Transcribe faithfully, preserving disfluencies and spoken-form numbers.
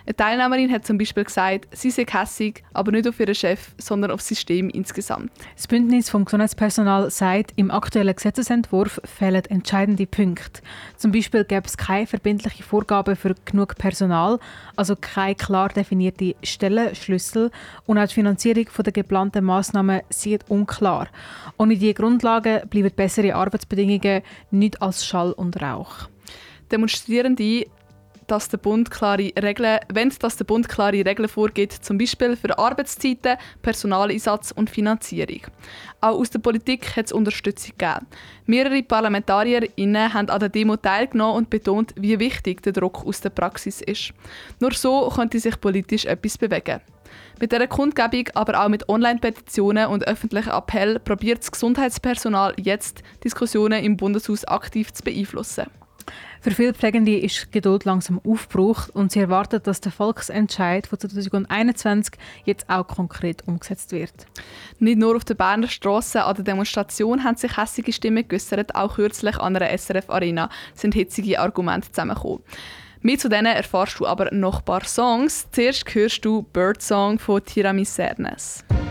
Eine Teilnehmerin hat zum Beispiel gesagt, sie sei hässig, aber nicht auf ihren Chef, sondern auf das System insgesamt. Das Bündnis vom Gesundheitspersonal sagt, im aktuellen Gesetzesentwurf fehlen entscheidende Punkte. Zum Beispiel gäbe es keine verbindliche Vorgabe für genug Personal, also keine klar definierte Stellenschlüssel, und auch die Finanzierung der geplanten Massnahmen sieht unklar. Ohne diese Grundlagen bleiben bessere Arbeitsbedingungen nicht als Schall und Rauch. Demonstrierende, dass der Bund klare Regeln, wenn dass der Bund klare Regeln vorgibt, zum Beispiel für Arbeitszeiten, Personaleinsatz und Finanzierung. Auch aus der Politik hat es Unterstützung gegeben. Mehrere ParlamentarierInnen haben an der Demo teilgenommen und betont, wie wichtig der Druck aus der Praxis ist. Nur so könnte sich politisch etwas bewegen. Mit dieser Kundgebung, aber auch mit Online-Petitionen und öffentlichen Appellen probiert das Gesundheitspersonal jetzt, Diskussionen im Bundeshaus aktiv zu beeinflussen. Für viele Pflegende ist die Geduld langsam aufgebraucht und sie erwarten, dass der Volksentscheid von zwanzig einundzwanzig jetzt auch konkret umgesetzt wird. Nicht nur auf der Berner Strasse an der Demonstration haben sich hässige Stimmen geäussert, auch kürzlich an einer S R F-Arena sind hitzige Argumente zusammengekommen. Mehr zu denen erfährst du aber noch ein paar Songs. Zuerst hörst du «Birdsong» von Tiramisernes.